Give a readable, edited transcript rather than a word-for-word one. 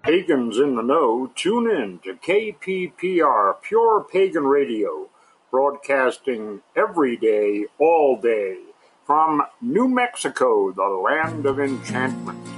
Pagans in the know, tune in to KPPR, Pure Pagan Radio, broadcasting every day, all day, from New Mexico, the land of enchantment.